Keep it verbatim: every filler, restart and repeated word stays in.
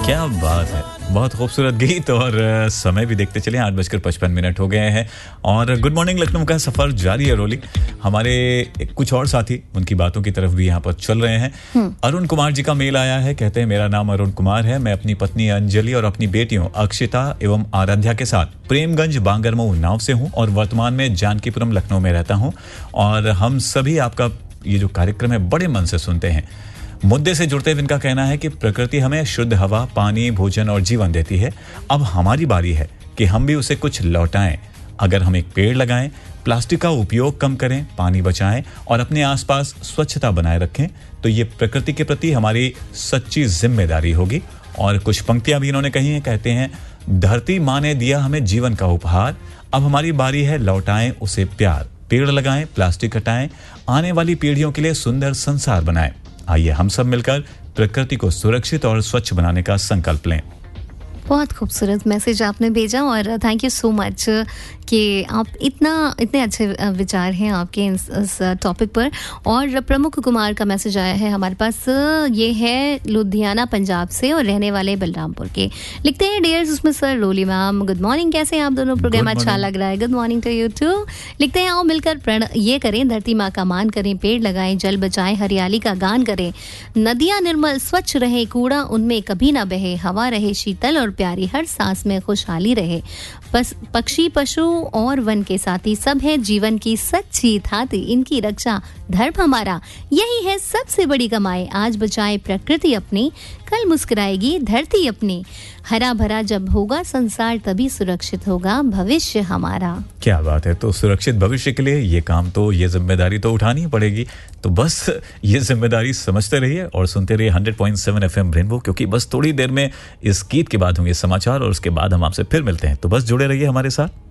क्या बात है, बहुत खूबसूरत गीत। और समय भी देखते चले, आठ बजकर पचपन मिनट हो गए हैं और गुड मॉर्निंग लखनऊ का सफर जारी है। रोली हमारे कुछ और साथी उनकी बातों की तरफ भी यहाँ पर चल रहे हैं। अरुण कुमार जी का मेल आया है, कहते हैं मेरा नाम अरुण कुमार है, मैं अपनी पत्नी अंजलि और अपनी बेटियों अक्षिता एवं आराध्या के साथ प्रेमगंज बांगरमऊ उन्नाव से हूँ और वर्तमान में जानकीपुरम लखनऊ में रहता हूँ। और हम सभी आपका ये जो कार्यक्रम है बड़े मन से सुनते हैं। मुद्दे से जुड़ते हुए इनका कहना है कि प्रकृति हमें शुद्ध हवा, पानी, भोजन और जीवन देती है। अब हमारी बारी है कि हम भी उसे कुछ लौटाएं। अगर हम एक पेड़ लगाएं, प्लास्टिक का उपयोग कम करें, पानी बचाएं और अपने आसपास स्वच्छता बनाए रखें तो ये प्रकृति के प्रति हमारी सच्ची जिम्मेदारी होगी। और कुछ पंक्तियां भी इन्होंने कही हैं, कहते हैं धरती माँ ने दिया हमें जीवन का उपहार, अब हमारी बारी है लौटाएं उसे प्यार। पेड़ लगाएं, प्लास्टिक हटाएं, आने वाली पीढ़ियों के लिए सुंदर संसार बनाएं। आइए हम सब मिलकर प्रकृति को सुरक्षित और स्वच्छ बनाने का संकल्प लें। बहुत खूबसूरत मैसेज आपने भेजा और थैंक यू सो मच कि आप इतना इतने अच्छे विचार हैं आपके इस, इस टॉपिक पर। और प्रमुख कुमार का मैसेज आया है हमारे पास, ये है लुधियाना पंजाब से और रहने वाले बलरामपुर के। लिखते हैं डियर्स उसमें सर रोली मैम गुड मॉर्निंग, कैसे हैं आप दोनों, प्रोग्राम अच्छा लग रहा है, good morning to you to. लिखते हैं आओ मिलकर प्रण ये करें, धरती माँ का मान करें, पेड़ लगाएं, जल बचाएं, हरियाली का गान करें, नदियाँ निर्मल स्वच्छ रहे, कूड़ा उनमें कभी ना बहे, हवा रहे शीतल और प्यारी, हर सांस में खुशहाली रहे, बस पक्षी पशु और वन के साथी सब है जीवन की सच्ची थाती, इनकी रक्षा धर्म हमारा, यही है सबसे बड़ी कमाई, आज बचाए प्रकृति अपनी, कल मुस्कुराएगी धरती अपनी, हरा भरा जब होगा संसार तभी सुरक्षित होगा भविष्य हमारा। क्या बात है। तो सुरक्षित भविष्य के लिए ये काम तो, ये जिम्मेदारी तो उठानी ही पड़ेगी। तो बस ये जिम्मेदारी समझते रहिए और सुनते रहिए hundred point seven FM rainbow, क्योंकि बस थोड़ी देर में इस गीत के बाद होंगे समाचार और उसके बाद हम आपसे फिर मिलते हैं। तो बस जुड़े रहिए हमारे साथ।